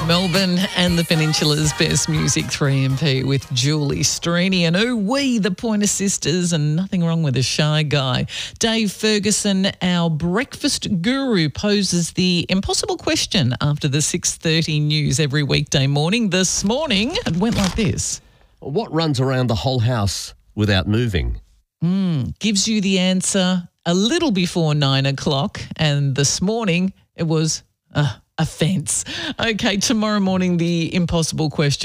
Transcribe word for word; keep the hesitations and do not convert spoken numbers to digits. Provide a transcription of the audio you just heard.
Melbourne and the Peninsula's best music, three M P with Julie Strini and ooh wee, the Pointer Sisters, and nothing wrong with a shy guy. Dave Ferguson, our breakfast guru, poses the impossible question after the six thirty news every weekday morning. This morning, it went like this. What runs around the whole house without moving? Mm, gives you the answer a little before nine o'clock, and this morning it was uh, a fence. Okay, tomorrow morning, the impossible question.